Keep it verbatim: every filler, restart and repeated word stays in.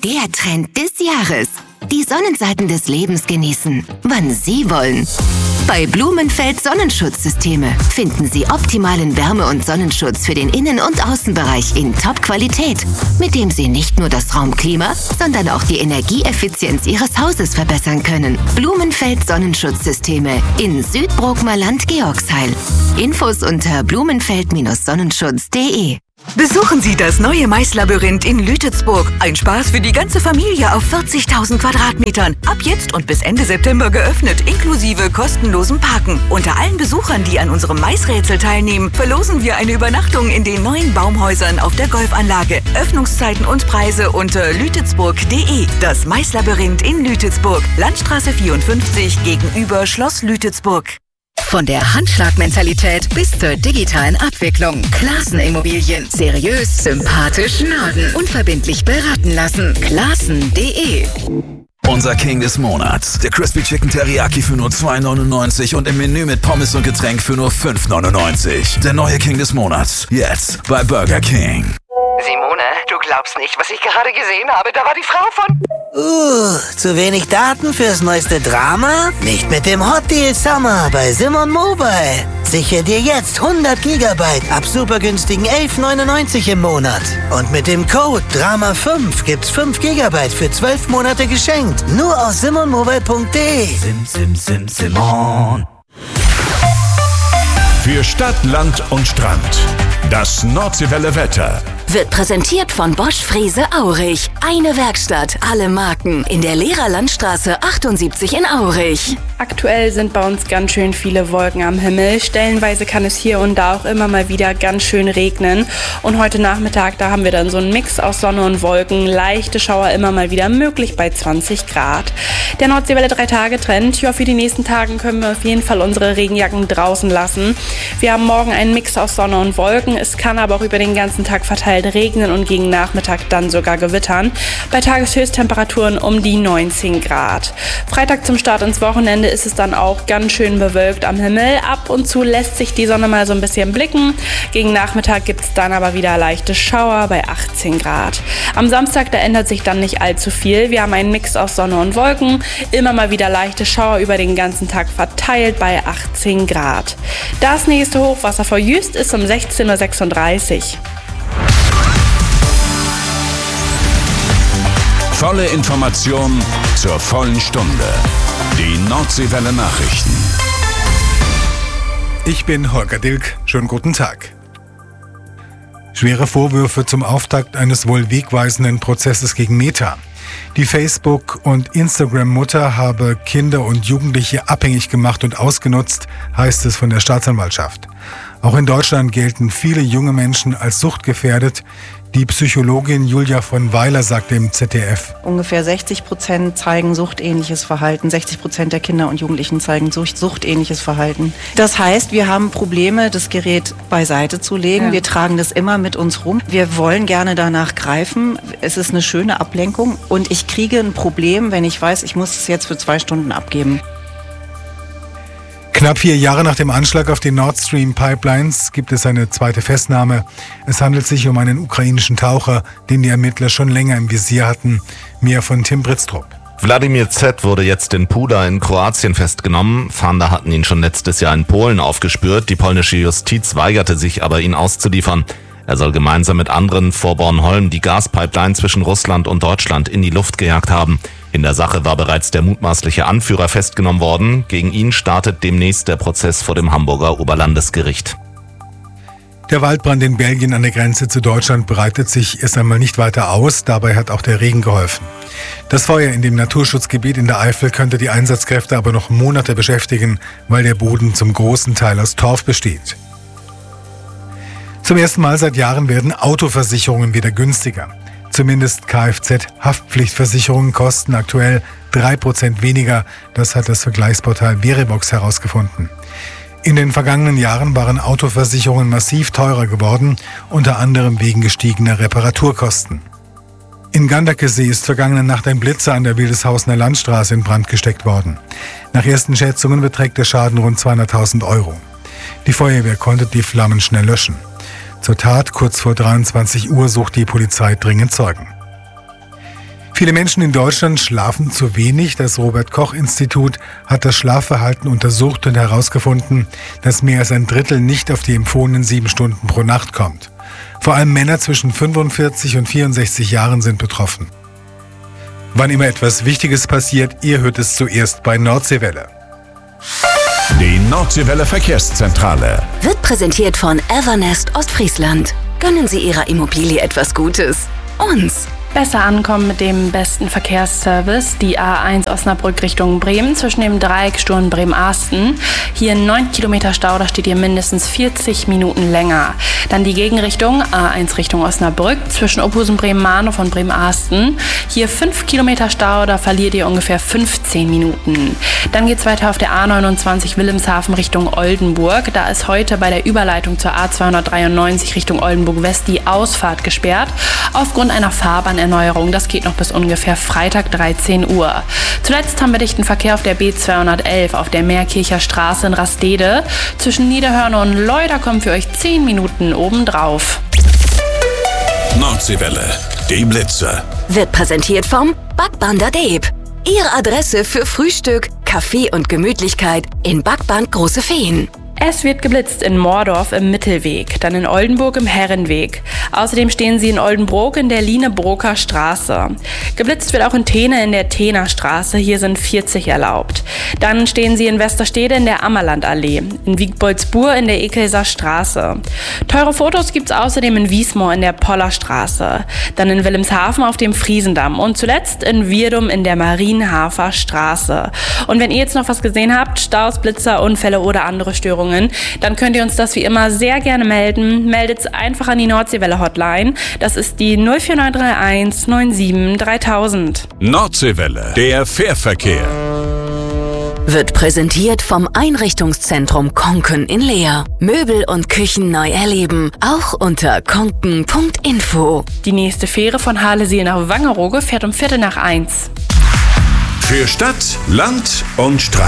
Der Trend des Jahres. Die Sonnenseiten des Lebens genießen, wann Sie wollen. Bei Blumenfeld Sonnenschutzsysteme finden Sie optimalen Wärme- und Sonnenschutz für den Innen- und Außenbereich in Top-Qualität, mit dem Sie nicht nur das Raumklima, sondern auch die Energieeffizienz Ihres Hauses verbessern können. Blumenfeld Sonnenschutzsysteme in Südbrookmerland, Georgsheil. Infos unter blumenfeld Sonnenschutz punkt de. Besuchen Sie das neue Maislabyrinth in Lütetsburg. Ein Spaß für die ganze Familie auf vierzigtausend Quadratmetern. Ab jetzt und bis Ende September geöffnet, inklusive kostenlosem Parken. Unter allen Besuchern, die an unserem Maisrätsel teilnehmen, verlosen wir eine Übernachtung in den neuen Baumhäusern auf der Golfanlage. Öffnungszeiten und Preise unter lütetsburg punkt de. Das Maislabyrinth in Lütetsburg. Landstraße vierundfünfzig gegenüber Schloss Lütetsburg. Von der Handschlagmentalität bis zur digitalen Abwicklung. Classen Immobilien. Seriös, sympathisch, Norden. Unverbindlich beraten lassen. Classen punkt de. Unser King des Monats. Der Crispy Chicken Teriyaki für nur zwei neunundneunzig und im Menü mit Pommes und Getränk für nur fünf neunundneunzig. Der neue King des Monats. Jetzt bei Burger King. Simone, du glaubst nicht, was ich gerade gesehen habe. Da war die Frau von... Uh, zu wenig Daten fürs neueste Drama? Nicht mit dem Hot Deal Summer bei Simon Mobile. Sichere dir jetzt hundert Gigabyte ab super günstigen elf neunundneunzig im Monat. Und mit dem Code Drama fünf gibt's fünf Gigabyte für zwölf Monate geschenkt. Nur aus simon mobile punkt de. Sim, sim, sim, Simon. Für Stadt, Land und Strand. Das Nordseewelle Wetter. Wird präsentiert von Bosch Frese Aurich. Eine Werkstatt, alle Marken. In der Lehrerlandstraße achtundsiebzig in Aurich. Aktuell sind bei uns ganz schön viele Wolken am Himmel. Stellenweise kann es hier und da auch immer mal wieder ganz schön regnen. Und heute Nachmittag, da haben wir dann so einen Mix aus Sonne und Wolken. Leichte Schauer immer mal wieder möglich bei zwanzig Grad. Der Nordseewelle drei Tage Trend. Ja, für die nächsten Tage können wir auf jeden Fall unsere Regenjacken draußen lassen. Wir haben morgen einen Mix aus Sonne und Wolken. Es kann aber auch über den ganzen Tag verteilt regnen und gegen Nachmittag dann sogar gewittern. Bei Tageshöchsttemperaturen um die neunzehn Grad. Freitag zum Start ins Wochenende ist es dann auch ganz schön bewölkt am Himmel. Ab und zu lässt sich die Sonne mal so ein bisschen blicken. Gegen Nachmittag gibt es dann aber wieder leichte Schauer bei achtzehn Grad. Am Samstag, da ändert sich dann nicht allzu viel. Wir haben einen Mix aus Sonne und Wolken. Immer mal wieder leichte Schauer über den ganzen Tag verteilt bei achtzehn Grad. Das nächste Hochwasser vor Jüst ist um sechzehn Uhr sechsunddreißig. Volle Information zur vollen Stunde. Die Nordseewelle Nachrichten. Ich bin Holger Dilk. Schönen guten Tag. Schwere Vorwürfe zum Auftakt eines wohl wegweisenden Prozesses gegen Meta. Die Facebook- und Instagram-Mutter habe Kinder und Jugendliche abhängig gemacht und ausgenutzt, heißt es von der Staatsanwaltschaft. Auch in Deutschland gelten viele junge Menschen als suchtgefährdet. Die Psychologin Julia von Weiler sagt dem Z D F. Ungefähr sechzig Prozent zeigen suchtähnliches Verhalten. sechzig Prozent der Kinder und Jugendlichen zeigen sucht, suchtähnliches Verhalten. Das heißt, wir haben Probleme, das Gerät beiseite zu legen. Ja. Wir tragen das immer mit uns rum. Wir wollen gerne danach greifen. Es ist eine schöne Ablenkung. Und ich kriege ein Problem, wenn ich weiß, ich muss es jetzt für zwei Stunden abgeben. Knapp vier Jahre nach dem Anschlag auf die Nord Stream Pipelines gibt es eine zweite Festnahme. Es handelt sich um einen ukrainischen Taucher, den die Ermittler schon länger im Visier hatten. Mehr von Tim Britztrup. Wladimir Z. wurde jetzt in Pula in Kroatien festgenommen. Fahnder hatten ihn schon letztes Jahr in Polen aufgespürt. Die polnische Justiz weigerte sich aber, ihn auszuliefern. Er soll gemeinsam mit anderen vor Bornholm die Gaspipeline zwischen Russland und Deutschland in die Luft gejagt haben. In der Sache war bereits der mutmaßliche Anführer festgenommen worden. Gegen ihn startet demnächst der Prozess vor dem Hamburger Oberlandesgericht. Der Waldbrand in Belgien an der Grenze zu Deutschland breitet sich erst einmal nicht weiter aus. Dabei hat auch der Regen geholfen. Das Feuer in dem Naturschutzgebiet in der Eifel könnte die Einsatzkräfte aber noch Monate beschäftigen, weil der Boden zum großen Teil aus Torf besteht. Zum ersten Mal seit Jahren werden Autoversicherungen wieder günstiger. Zumindest Kfz-Haftpflichtversicherungen kosten aktuell drei Prozent weniger. Das hat das Vergleichsportal Verivox herausgefunden. In den vergangenen Jahren waren Autoversicherungen massiv teurer geworden, unter anderem wegen gestiegener Reparaturkosten. In Ganderkesee ist vergangene Nacht ein Blitzer an der Wildeshausener Landstraße in Brand gesteckt worden. Nach ersten Schätzungen beträgt der Schaden rund zweihunderttausend Euro. Die Feuerwehr konnte die Flammen schnell löschen. Zur Tat kurz vor dreiundzwanzig Uhr sucht die Polizei dringend Zeugen. Viele Menschen in Deutschland schlafen zu wenig. Das Robert-Koch-Institut hat das Schlafverhalten untersucht und herausgefunden, dass mehr als ein Drittel nicht auf die empfohlenen sieben Stunden pro Nacht kommt. Vor allem Männer zwischen fünfundvierzig und vierundsechzig Jahren sind betroffen. Wann immer etwas Wichtiges passiert, ihr hört es zuerst bei Nordseewelle. Die Nordseewelle Verkehrszentrale Wird präsentiert von Evernest Ostfriesland. Gönnen Sie Ihrer Immobilie etwas Gutes. Uns. Besser ankommen mit dem besten Verkehrsservice. Die A eins Osnabrück Richtung Bremen zwischen dem Dreieck Sturm Bremen-Arsten. Hier neun Kilometer Stau, da steht ihr mindestens vierzig Minuten länger. Dann die Gegenrichtung A eins Richtung Osnabrück zwischen Oberhausen Bremen-Mahnhof und Bremen-Arsten. Hier fünf Kilometer Stau, da verliert ihr ungefähr fünfzehn Minuten. Dann geht es weiter auf der A neunundzwanzig Wilhelmshaven Richtung Oldenburg. Da ist heute bei der Überleitung zur A zweihundertdreiundneunzig Richtung Oldenburg West die Ausfahrt gesperrt. Aufgrund einer Fahrbahnerneuerung. Das geht noch bis ungefähr Freitag dreizehn Uhr. Zuletzt haben wir dichten Verkehr auf der B zweihundertelf auf der Meerkircher Straße in Rastede. Zwischen Niederhörne und Leu, da kommen für euch zehn Minuten obendrauf. Nordseewelle, die Blitze. Wird präsentiert vom Backbander Deeb. Ihre Adresse für Frühstück, Kaffee und Gemütlichkeit in Backband Große Feen. Es wird geblitzt in Mordorf im Mittelweg, dann in Oldenburg im Herrenweg. Außerdem stehen sie in Oldenbrook in der Line-Broker Straße. Geblitzt wird auch in Thene in der Thener Straße, hier sind vierzig erlaubt. Dann stehen sie in Westerstede in der Ammerlandallee, in Wiegboldsburg in der Ekelser Straße. Teure Fotos gibt's außerdem in Wiesmoor in der Poller Straße, dann in Wilhelmshaven auf dem Friesendamm und zuletzt in Wirdum in der Marienhafer Straße. Und wenn ihr jetzt noch was gesehen habt, Staus, Blitzer, Unfälle oder andere Störungen, dann könnt ihr uns das wie immer sehr gerne melden. Meldet einfach an die Nordseewelle Hotline. Das ist die null vier neun drei eins neun sieben dreitausend. Nordseewelle, der Fährverkehr. Wird präsentiert vom Einrichtungszentrum Konken in Leer. Möbel und Küchen neu erleben, auch unter konken punkt info. Die nächste Fähre von Halesee nach Wangerooge fährt um Viertel nach eins. Für Stadt, Land und Strand.